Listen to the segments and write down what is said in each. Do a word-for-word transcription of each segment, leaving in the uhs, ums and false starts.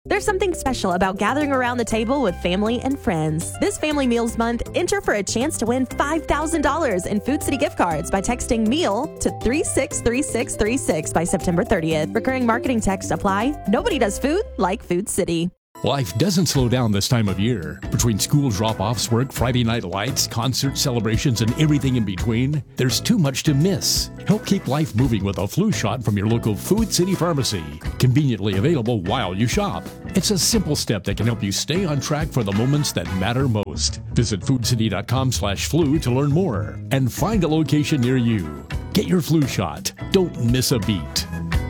There's something special about gathering around the table with family and friends. This Family Meals Month, enter for a chance to win five thousand dollars in Food City gift cards by texting MEAL to three six three six three six by September thirtieth. Recurring marketing text apply. Nobody does food like Food City. Life doesn't slow down this time of year. Between school drop-offs, work, Friday night lights, concert celebrations, and everything in between, there's too much to miss. Help keep life moving with a flu shot from your local Food City pharmacy, conveniently available while you shop. It's a simple step that can help you stay on track for the moments that matter most. Visit foodcity.com slash flu to learn more and find a location near you. Get your flu shot. Don't miss a beat.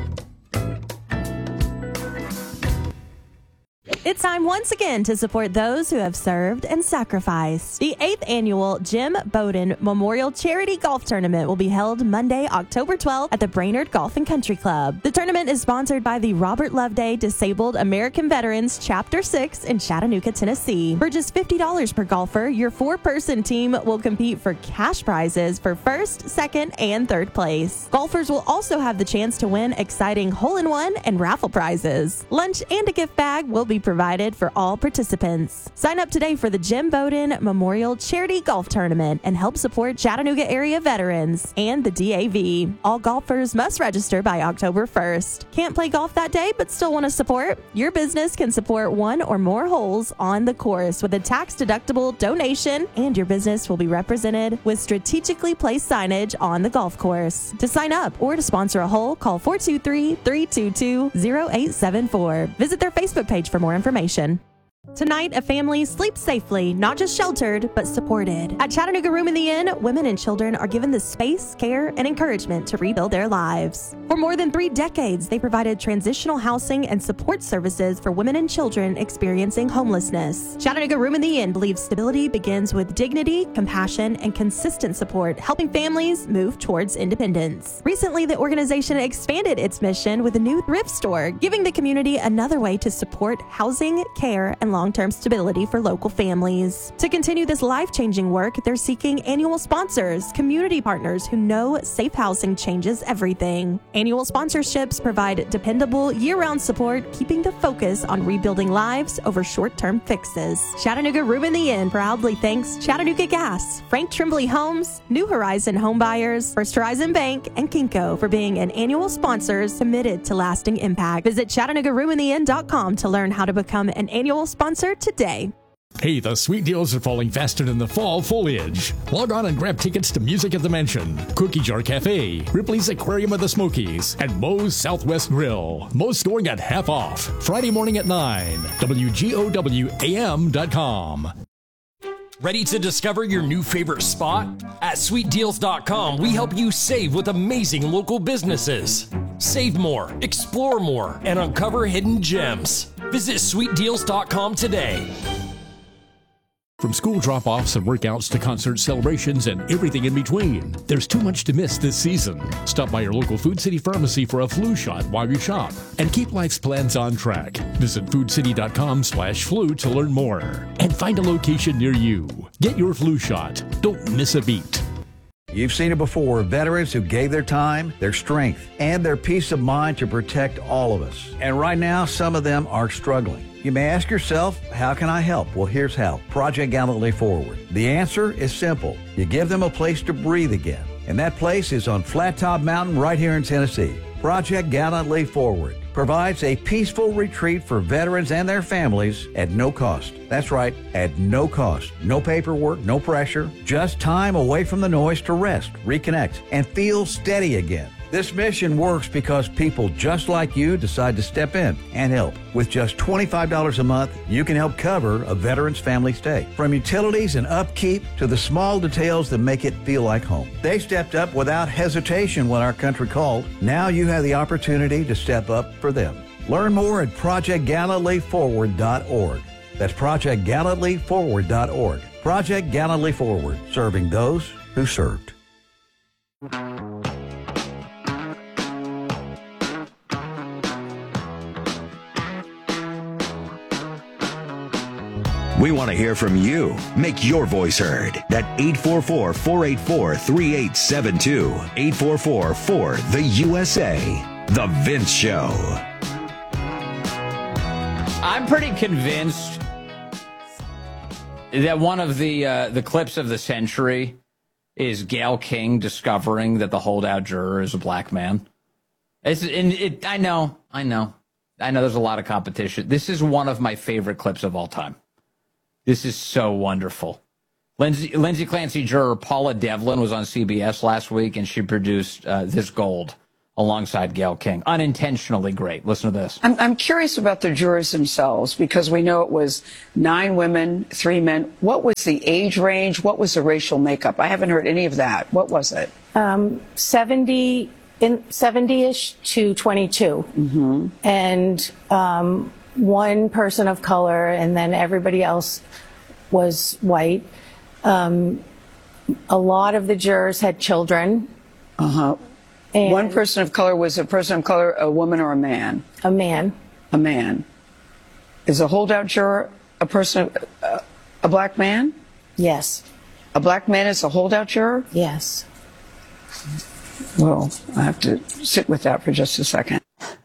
It's time once again to support those who have served and sacrificed. The eighth annual Jim Bowden Memorial Charity Golf Tournament will be held Monday, October twelfth at the Brainerd Golf and Country Club. The tournament is sponsored by the Robert Loveday Disabled American Veterans Chapter six in Chattanooga, Tennessee. For just fifty dollars per golfer, your four-person team will compete for cash prizes for first, second, and third place. Golfers will also have the chance to win exciting hole-in-one and raffle prizes. Lunch and a gift bag will be provided provided for all participants. Sign up today for the Jim Bowden Memorial Charity Golf Tournament and help support Chattanooga area veterans and the D A V. All golfers must register by October first. Can't play golf that day but still want to support? Your business can support one or more holes on the course with a tax-deductible donation, and your business will be represented with strategically placed signage on the golf course. To sign up or to sponsor a hole, call four two three, three two two, zero eight seven four. Visit their Facebook page for more information. Information. Tonight, a family sleeps safely, not just sheltered, but supported. At Chattanooga Room in the Inn, women and children are given the space, care, and encouragement to rebuild their lives. For more than three decades, they provided transitional housing and support services for women and children experiencing homelessness. Chattanooga Room in the Inn believes stability begins with dignity, compassion, and consistent support, helping families move towards independence. Recently, the organization expanded its mission with a new thrift store, giving the community another way to support housing, care, and long-term stability for local families. To continue this life-changing work, they're seeking annual sponsors, community partners who know safe housing changes everything. Annual sponsorships provide dependable year-round support, keeping the focus on rebuilding lives over short-term fixes. Chattanooga Room in the Inn proudly thanks Chattanooga Gas, Frank Trimbley Homes, New Horizon Home Buyers, First Horizon Bank, and Kinko for being an annual sponsors committed to lasting impact. Visit Chattanooga Room in the Inn dot com to learn how to become an annual sponsor today. Hey, the sweet deals are falling faster than the fall foliage. Log on and grab tickets to Music at the Mansion, Cookie Jar Cafe, Ripley's Aquarium of the Smokies, and Moe's Southwest Grill. Most going at half off. Friday morning at nine. W G O W A M dot com. Ready to discover your new favorite spot? At sweet deals dot com, we help you save with amazing local businesses. Save more, explore more, and uncover hidden gems. Visit sweet deals dot com today. From school drop-offs and workouts to concert celebrations and everything in between, there's too much to miss this season. Stop by your local Food City pharmacy for a flu shot while you shop and keep life's plans on track. Visit foodcity.com slash flu to learn more and find a location near you. Get your flu shot. Don't miss a beat. You've seen it before, veterans who gave their time, their strength, and their peace of mind to protect all of us. And right now, some of them are struggling. You may ask yourself, how can I help? Well, here's how. Project Gallantly Forward. The answer is simple. You give them a place to breathe again. And that place is on Flat Top Mountain right here in Tennessee. Project Gallantly Forward provides a peaceful retreat for veterans and their families at no cost. That's right, at no cost. No paperwork, no pressure, just time away from the noise to rest, reconnect, and feel steady again. This mission works because people just like you decide to step in and help. With just twenty-five dollars a month, you can help cover a veteran's family stay. From utilities and upkeep to the small details that make it feel like home. They stepped up without hesitation when our country called. Now you have the opportunity to step up for them. Learn more at project gallantly forward dot org. That's project gallantly forward dot org. Project Gallantly Forward, serving those who served. We want to hear from you. Make your voice heard at eight four four, four eight four, three eight seven two. eight four four, four, the U S A. The Vince Show. I'm pretty convinced that one of the uh, the clips of the century is Gayle King discovering that the holdout juror is a black man. It's, and it, I know, I know. I know there's a lot of competition. This is one of my favorite clips of all time. This is so wonderful. Lindsay, Lindsay Clancy juror Paula Devlin was on C B S last week, and she produced uh, this gold alongside Gayle King. Unintentionally great. Listen to this. I'm, I'm curious about the jurors themselves, because we know it was nine women, three men. What was the age range? What was the racial makeup? I haven't heard any of that. What was it? Um, seventy in seventy-ish to twenty-two, Mm-hmm. and um, one person of color, and then everybody else was white. Um, a lot of the jurors had children. Uh-huh. And One person of color was a person of color, a woman or a man? a man. A man. Is a holdout juror a person, uh, a black man? Yes. A black man is a holdout juror? Yes. Well, I have to sit with that for just a second.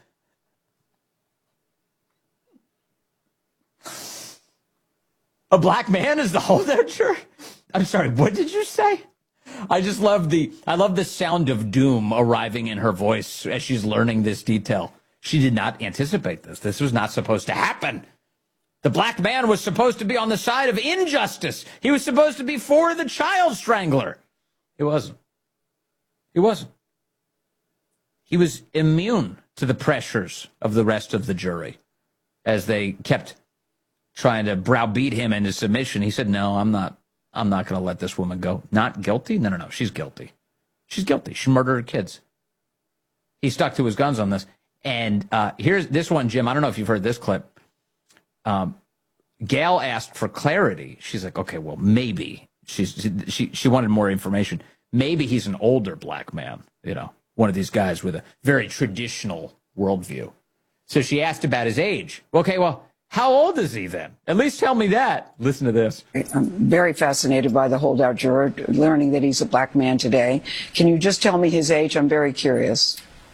A black man is the holdout juror? I'm sorry, what did you say? I just love the I love the sound of doom arriving in her voice as she's learning this detail. She did not anticipate this. This was not supposed to happen. The black man was supposed to be on the side of injustice. He was supposed to be for the child strangler. He wasn't. He wasn't. He was immune to the pressures of the rest of the jury as they kept trying to browbeat him into submission. He said, no, I'm not. I'm not going to let this woman go. Not guilty? No, no, no. She's guilty. She's guilty. She murdered her kids. He stuck to his guns on this. And uh, here's this one, Jim. I don't know if you've heard this clip. Um, Gayle asked for clarity. She's like, okay, well, maybe. She's, she, she wanted more information. Maybe he's an older black man, you know, one of these guys with a very traditional worldview. So she asked about his age. Okay, well, how old is he then? At least tell me that. Listen to this. I'm very fascinated by the holdout juror, learning that he's a black man today. Can you just tell me his age? I'm very curious.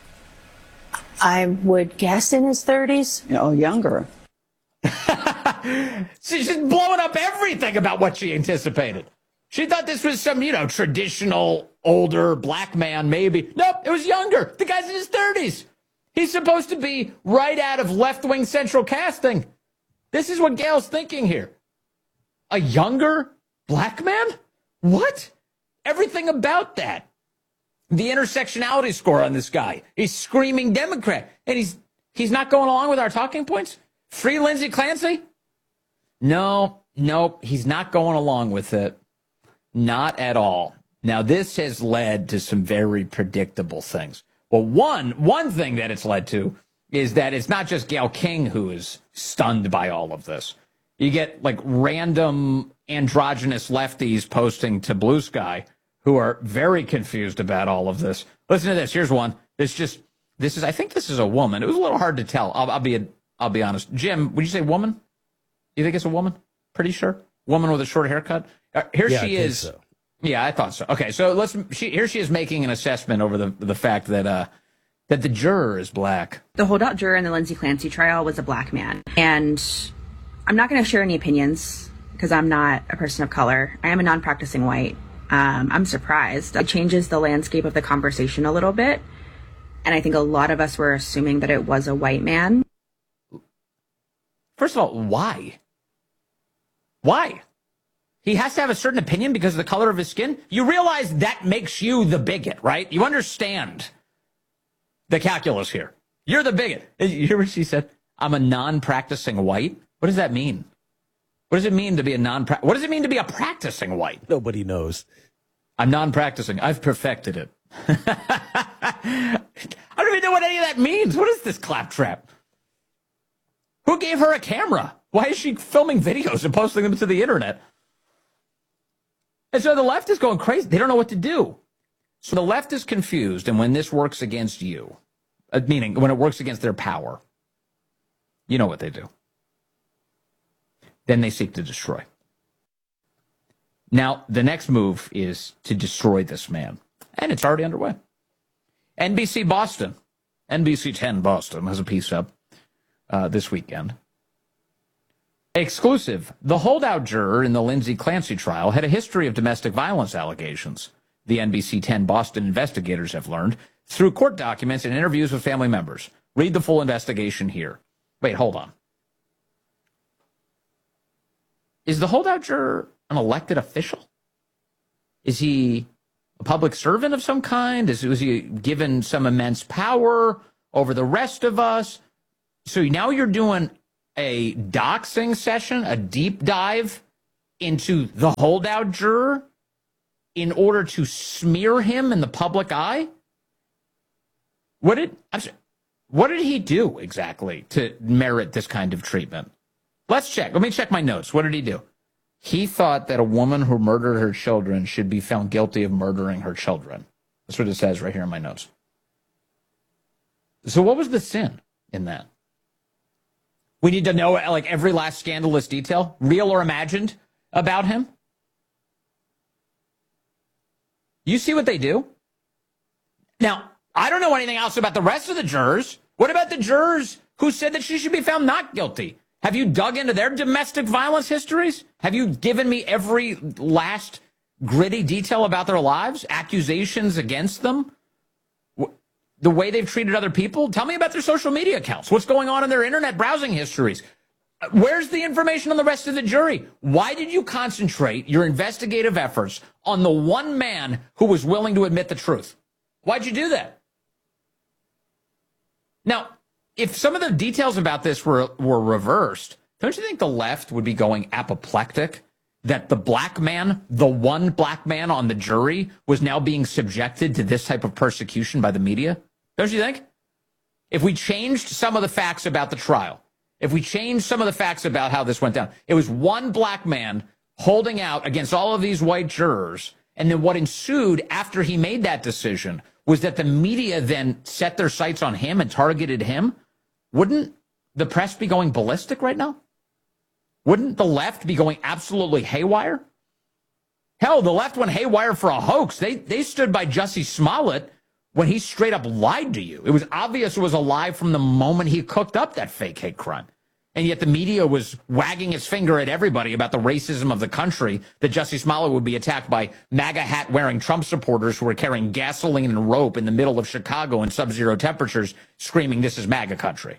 I would guess in his thirties. Oh, younger. She's just blowing up everything about what she anticipated. She thought this was some, you know, traditional, older black man, maybe. Nope, it was younger. The guy's in his thirties. He's supposed to be right out of left-wing central casting. This is what Gayle's thinking here. A younger black man? What? Everything about that. The intersectionality score on this guy. He's screaming Democrat. And he's he's not going along with our talking points? Free Lindsay Clancy? No, nope, he's not going along with it. Not at all. Now, this has led to some very predictable things. Well, one one thing that it's led to is that it's not just Gayle King who is stunned by all of this. You get like random androgynous lefties posting to Blue Sky who are very confused about all of this. Listen to this. Here's one. This just this is I think this is a woman. It was a little hard to tell. I'll, I'll be a, I'll be honest. Jim, would you say woman? You think it's a woman? Pretty sure. Woman with a short haircut. Uh, here yeah, she I is. think so. Yeah, I thought so. Okay, so let's. She, here she is making an assessment over the the fact that uh, that the juror is black. The holdout juror in the Lindsay Clancy trial was a black man, and I'm not going to share any opinions because I'm not a person of color. I am a non-practicing white. Um, I'm surprised. It changes the landscape of the conversation a little bit, and I think a lot of us were assuming that it was a white man. First of all, why? Why? He has to have a certain opinion because of the color of his skin? You realize that makes you the bigot, right? You understand the calculus here. You're the bigot. You hear what she said? I'm a non-practicing white? What does that mean? What does it mean to be a non What does it mean to be a practicing white? Nobody knows. I'm non-practicing. I've perfected it. I don't even know what any of that means. What is this claptrap? Who gave her a camera? Why is she filming videos and posting them to the internet? And so the left is going crazy. They don't know what to do. So the left is confused, and when this works against you, uh, meaning when it works against their power, you know what they do. Then they seek to destroy. Now, the next move is to destroy this man, and it's already underway. N B C Boston, N B C ten Boston has a piece up uh, this weekend Exclusive. The holdout juror in the Lindsay Clancy trial had a history of domestic violence allegations, the N B C ten Boston investigators have learned through court documents and interviews with family members. Read the full investigation here. Wait, hold on. Is the holdout juror an elected official? Is he a public servant of some kind? Is, was he given some immense power over the rest of us? So now you're doing a doxing session, a deep dive into the holdout juror in order to smear him in the public eye? What did I'm sorry, what did he do exactly to merit this kind of treatment? Let's check. Let me check my notes. What did he do? He thought that a woman who murdered her children should be found guilty of murdering her children. That's what it says right here in my notes. So what was the sin in that? We need to know like every last scandalous detail, real or imagined, about him. You see what they do? Now, I don't know anything else about the rest of the jurors. What about the jurors who said that she should be found not guilty? Have you dug into their domestic violence histories? Have you given me every last gritty detail about their lives? Accusations against them? The way they've treated other people? Tell me about their social media accounts. What's going on in their internet browsing histories? Where's the information on the rest of the jury? Why did you concentrate your investigative efforts on the one man who was willing to admit the truth? Why'd you do that? Now, if some of the details about this were, were reversed, don't you think the left would be going apoplectic that the black man, the one black man on the jury, was now being subjected to this type of persecution by the media? Don't you think? If we changed some of the facts about the trial, if we changed some of the facts about how this went down, it was one black man holding out against all of these white jurors, and then what ensued after he made that decision was that the media then set their sights on him and targeted him. Wouldn't the press be going ballistic right now? Wouldn't the left be going absolutely haywire? Hell, the left went haywire for a hoax. They they stood by Jussie Smollett when he straight up lied to you. It was obvious it was a lie from the moment he cooked up that fake hate crime. And yet the media was wagging its finger at everybody about the racism of the country, that Jussie Smollett would be attacked by MAGA hat-wearing Trump supporters who were carrying gasoline and rope in the middle of Chicago in sub-zero temperatures, screaming, "This is MAGA country."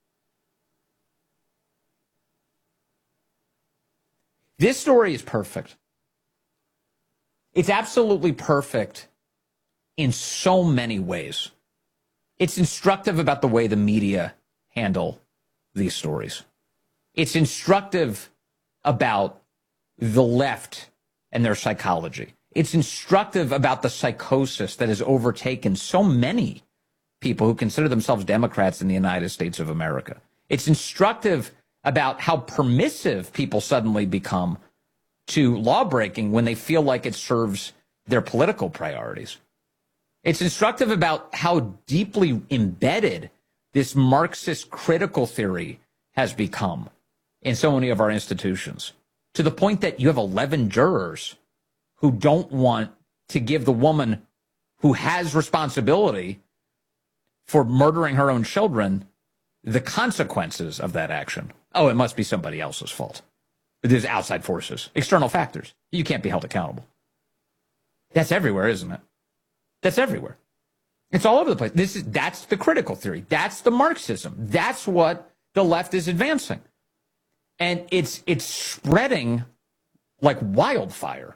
This story is perfect. It's absolutely perfect in so many ways. It's instructive about the way the media handle these stories. It's instructive about the left and their psychology. It's instructive about the psychosis that has overtaken so many people who consider themselves Democrats in the United States of America. It's instructive about how permissive people suddenly become to lawbreaking when they feel like it serves their political priorities. It's instructive about how deeply embedded this Marxist critical theory has become in so many of our institutions, to the point that you have eleven jurors who don't want to give the woman who has responsibility for murdering her own children the consequences of that action. Oh, it must be somebody else's fault. There's outside forces, external factors. You can't be held accountable. That's everywhere, isn't it? That's everywhere. It's all over the place. This is that's the critical theory. That's the Marxism. That's what the left is advancing. And it's it's spreading like wildfire.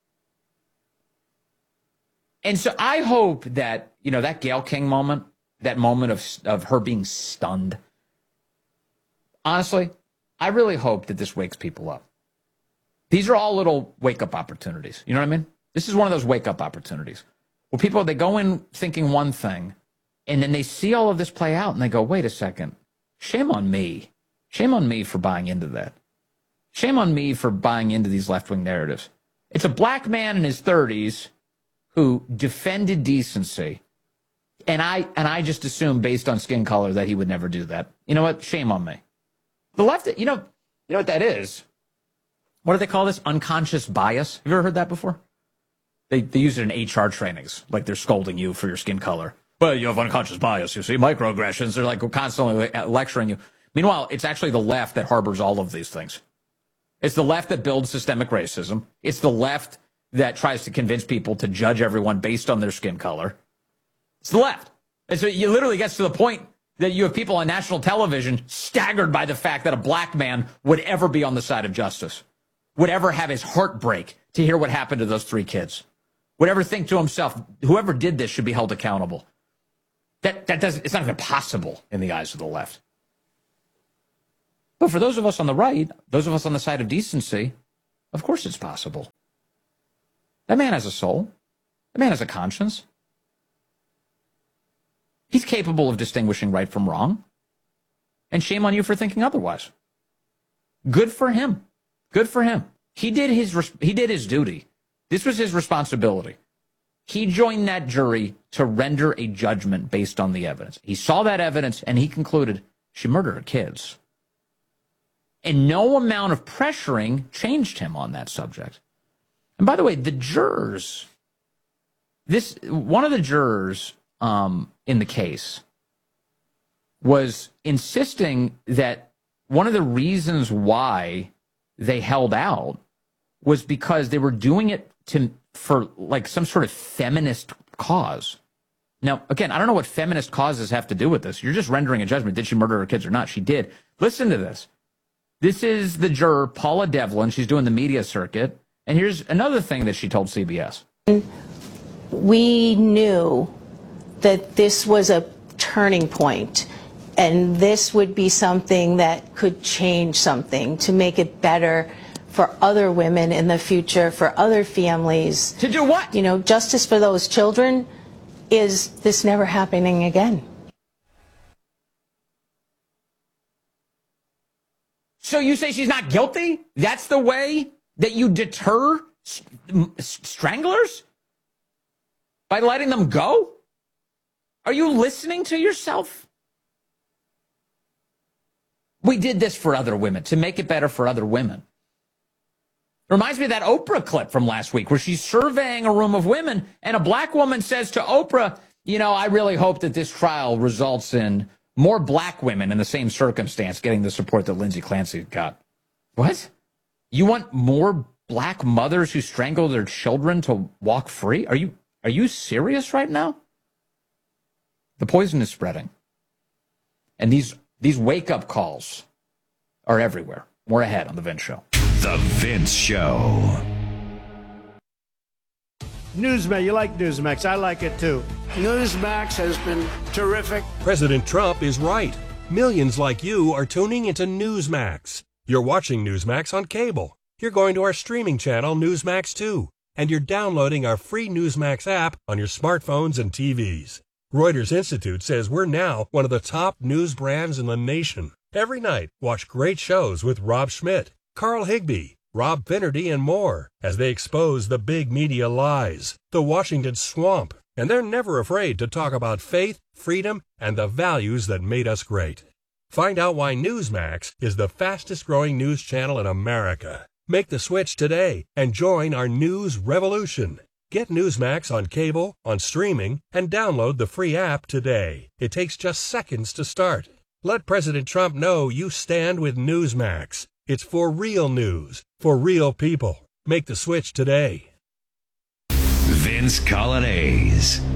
And so I hope that, you know, that Gayle King moment, that moment of of her being stunned. Honestly, I really hope that this wakes people up. These are all little wake-up opportunities. You know what I mean? This is one of those wake-up opportunities where people, they go in thinking one thing, and then they see all of this play out, and they go, wait a second, shame on me. Shame on me for buying into that. Shame on me for buying into these left-wing narratives. It's a black man in his thirties who defended decency, and I and I just assumed based on skin color that he would never do that. You know what? Shame on me. The left, you know, you know what that is? What do they call this? Unconscious bias. Have you ever heard that before? They they use it in H R trainings, like they're scolding you for your skin color. Well, you have unconscious bias, you see, microaggressions. They're like constantly lecturing you. Meanwhile, it's actually the left that harbors all of these things. It's the left that builds systemic racism. It's the left that tries to convince people to judge everyone based on their skin color. It's the left. And so it literally gets to the point that you have people on national television staggered by the fact that a black man would ever be on the side of justice, would ever have his heart break to hear what happened to those three kids, would ever think to himself, whoever did this should be held accountable. That, that doesn't, it's not even possible in the eyes of the left. But for those of us on the right, those of us on the side of decency, of course it's possible. That man has a soul. That man has a conscience. He's capable of distinguishing right from wrong. And shame on you for thinking otherwise. Good for him. Good for him. He did his, he did his duty. This was his responsibility. He joined that jury to render a judgment based on the evidence. He saw that evidence and he concluded she murdered her kids. And no amount of pressuring changed him on that subject. And by the way, the jurors, this one of the jurors um, in the case was insisting that one of the reasons why they held out was because they were doing it to for like some sort of feminist cause. Now, again, I don't know what feminist causes have to do with this. You're just rendering a judgment. Did she murder her kids or not? She did. Listen to this. This is the juror, Paula Devlin. She's doing the media circuit. And here's another thing that she told C B S. We knew that this was a turning point, and this would be something that could change something to make it better for other women in the future, for other families. To do what? You know, justice for those children is this never happening again. So you say she's not guilty? That's the way that you deter stranglers? By letting them go? Are you listening to yourself? We did this for other women, to make it better for other women. Reminds me of that Oprah clip from last week where she's surveying a room of women and a black woman says to Oprah, you know, I really hope that this trial results in more black women in the same circumstance getting the support that Lindsay Clancy got. What? You want more black mothers who strangle their children to walk free? Are you are you serious right now? The poison is spreading. And these these wake-up calls are everywhere. More ahead on The Vince Show. The Vince Show. Newsmax, you like Newsmax. I like it too. Newsmax has been terrific. President Trump is right. Millions like you are tuning into Newsmax. You're watching Newsmax on cable. You're going to our streaming channel, Newsmax two. And you're downloading our free Newsmax app on your smartphones and T Vs. Reuters Institute says we're now one of the top news brands in the nation. Every night, watch great shows with Rob Schmidt, Carl Higbie, Rob Finnerty, and more as they expose the big media lies, the Washington swamp, and they're never afraid to talk about faith, freedom, and the values that made us great. Find out why Newsmax is the fastest-growing news channel in America. Make the switch today and join our news revolution. Get Newsmax on cable, on streaming, and download the free app today. It takes just seconds to start. Let President Trump know you stand with Newsmax. It's for real news, for real people. Make the switch today. Vince Coglianese.